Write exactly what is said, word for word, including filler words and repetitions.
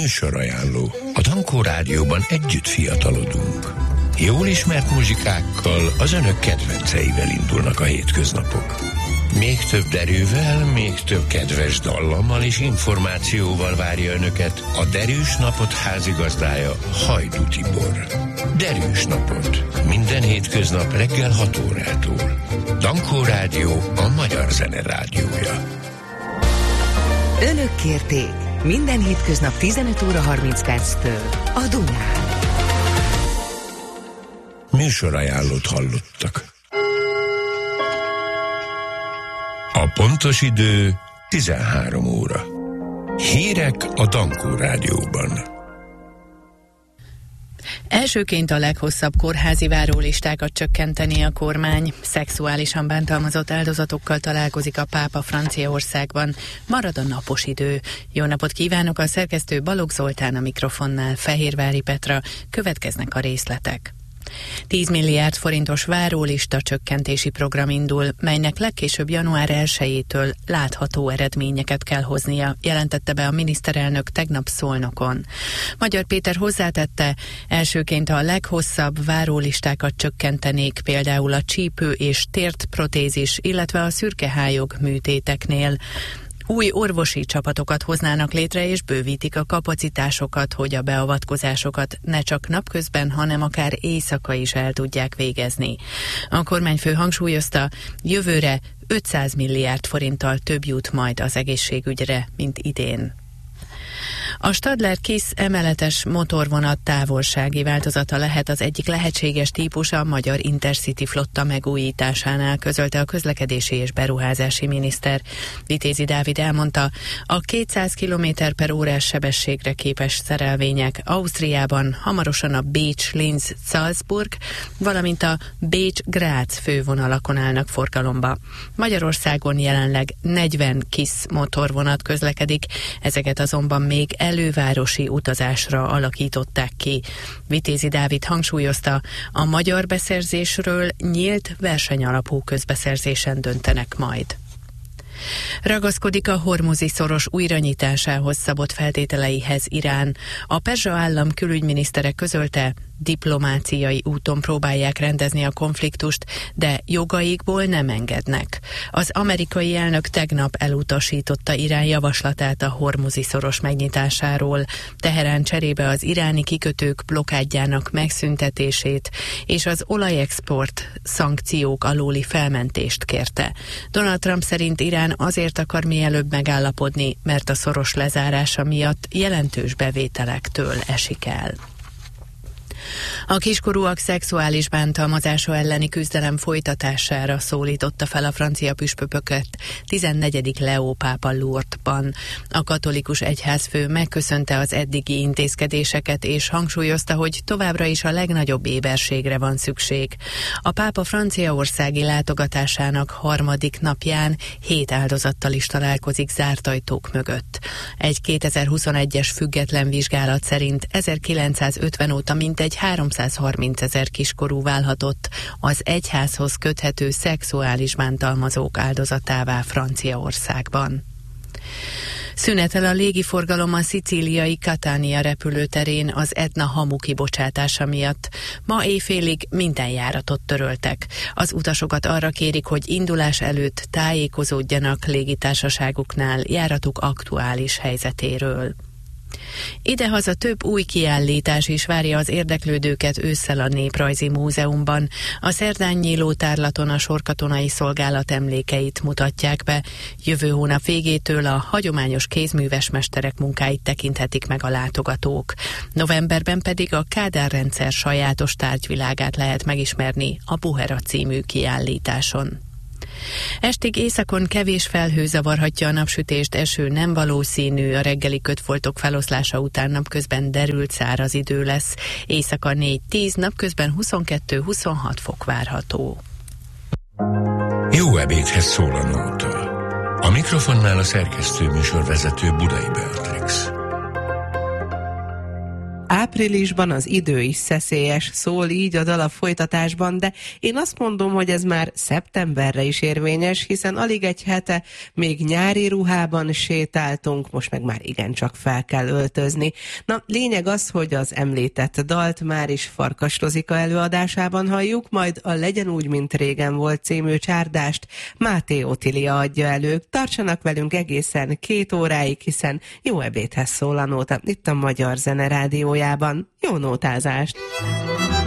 Műsorajánló. A Dankó Rádióban együtt fiatalodunk. Jól ismert muzsikákkal, az önök kedvenceivel indulnak a hétköznapok. Még több derűvel, még több kedves dallammal és információval várja önöket a Derűs Napot házigazdája, Hajdú Tibor. Derűs Napot. Minden hétköznap reggel hat órától. Dankó Rádió, a magyar zene rádiója. Önök kérték. Minden hétköznap tizenöt óra harminc perctől a Dunán. Műsorajánlót hallottak. A pontos idő tizenhárom óra. Hírek a Dankó Rádióban. Elsőként a leghosszabb kórházi várólistákat csökkenteni a kormány. Szexuálisan bántalmazott áldozatokkal találkozik a pápa Franciaországban. Marad a napos idő. Jó napot kívánok, a szerkesztő Balogh Zoltán, a mikrofonnál Fehérvári Petra. Következnek a részletek. tíz milliárd forintos várólista csökkentési program indul, melynek legkésőbb január elsejétől látható eredményeket kell hoznia, jelentette be a miniszterelnök tegnap Szolnokon. Magyar Péter hozzátette, elsőként a leghosszabb várólistákat csökkentenék, például a csípő és tértprotézis, illetve a szürkehályog műtéteknél. Új orvosi csapatokat hoznának létre és bővítik a kapacitásokat, hogy a beavatkozásokat ne csak napközben, hanem akár éjszaka is el tudják végezni. A kormányfő hangsúlyozta, jövőre ötszáz milliárd forinttal több jut majd az egészségügyre, mint idén. A Stadler Kiss emeletes motorvonat távolsági változata lehet az egyik lehetséges típus a magyar Intercity flotta megújításánál, közölte a közlekedési és beruházási miniszter. Vitézi Dávid elmondta, a kétszáz kilométer per órás sebességre képes szerelvények Ausztriában hamarosan a Bécs-Linz-Salzburg, valamint a Bécs-Grác fővonalakon állnak forgalomba. Magyarországon jelenleg negyven Kiss motorvonat közlekedik, ezeket azonban még elővárosi utazásra alakították ki. Vitézi Dávid hangsúlyozta, a magyar beszerzésről nyílt versenyalapú közbeszerzésen döntenek majd. Ragaszkodik a hormuzi szoros újranyitásához szabott feltételeihez Irán. A perzsa állam külügyminisztere közölte, diplomáciai úton próbálják rendezni a konfliktust, de jogaikból nem engednek. Az amerikai elnök tegnap elutasította Irán javaslatát a hormuzi szoros megnyitásáról. Teherán cserébe az iráni kikötők blokádjának megszüntetését és az olajexport szankciók alóli felmentést kérte. Donald Trump szerint Irán azért akar mielőbb megállapodni, mert a szoros lezárása miatt jelentős bevételektől esik el. A kiskorúak szexuális bántalmazása elleni küzdelem folytatására szólította fel a francia püspököket tizennegyedik Leó pápa Lourdesban. A katolikus egyházfő megköszönte az eddigi intézkedéseket és hangsúlyozta, hogy továbbra is a legnagyobb éberségre van szükség. A pápa franciaországi látogatásának harmadik napján hét áldozattal is találkozik zárt ajtók mögött. Egy kétezer-huszonegyes független vizsgálat szerint ezerkilencszázötven óta mintegy háromszázharminc ezer kiskorú válhatott az egyházhoz köthető szexuális bántalmazók áldozatává Franciaországban. Szünetel a légiforgalom a szicíliai Catania repülőterén az Etna hamu kibocsátása miatt. Ma éjfélig minden járatot töröltek. Az utasokat arra kérik, hogy indulás előtt tájékozódjanak légitársaságuknál járatuk aktuális helyzetéről. Idehaza több új kiállítás is várja az érdeklődőket ősszel a Néprajzi Múzeumban. A szerdán nyíló tárlaton a sorkatonai szolgálat emlékeit mutatják be. Jövő hónap végétől a hagyományos kézműves mesterek munkáit tekinthetik meg a látogatók. Novemberben pedig a Kádár-rendszer sajátos tárgyvilágát lehet megismerni a Buhera című kiállításon. Estig északon kevés felhő zavarhatja a napsütést, eső nem valószínű, a reggeli kötfoltok feloszlása után napközben derült száraz idő lesz. Éjszaka négy-tíz, napközben huszonkettő-huszonhat fok várható. Jó ebédhez szól a nóta. A mikrofonnál a szerkesztő műsorvezető Budai Beatrix. Áprilisban az idő is szeszélyes, szól így a dal a folytatásban, de én azt mondom, hogy ez már szeptemberre is érvényes, hiszen alig egy hete még nyári ruhában sétáltunk, most meg már igencsak fel kell öltözni. Na, lényeg az, hogy az említett dalt már is Farkas Rozika előadásában halljuk, majd a Legyen úgy, mint régen volt című csárdást Máté Otília adja elő. Tartsanak velünk egészen két óráig, hiszen jó ebédhez szól a nóta itt a Magyar Zene Rádiójában. Jó nótázást!